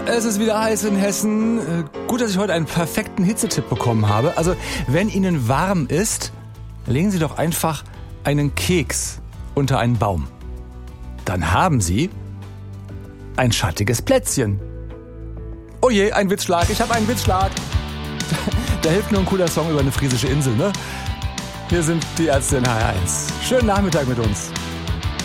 Es ist wieder heiß in Hessen. Gut, dass ich heute einen perfekten Hitzetipp bekommen habe. Also, wenn Ihnen warm ist, legen Sie doch einfach einen Keks unter einen Baum. Dann haben Sie ein schattiges Plätzchen. Oh je, ein Witzschlag. Ich habe einen Witzschlag. Da hilft nur ein cooler Song über eine friesische Insel, ne? Hier sind die Ärzte in HR1. Schönen Nachmittag mit uns.